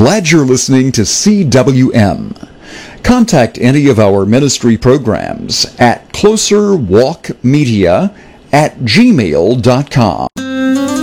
Glad you're listening to CWM. Contact any of our ministry programs at closerwalkmedia@gmail.com.